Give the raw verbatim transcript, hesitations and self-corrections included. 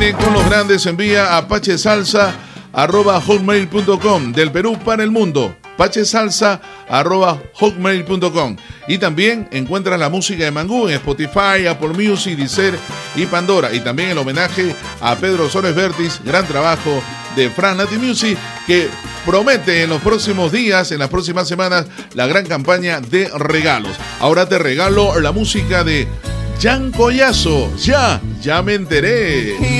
viene con los grandes, envía a pachesalsa arroba hotmail punto com. Del Perú para el mundo, pachesalsa arroba hotmail punto com. Y también encuentras la música de Mangú en Spotify, Apple Music, Deezer y Pandora. Y también el homenaje a Pedro Soles Vértiz, gran trabajo de Fran Nati Music, que promete en los próximos días, en las próximas semanas, la gran campaña de regalos. Ahora te regalo la música de Jan Collazo. Ya, ya me enteré.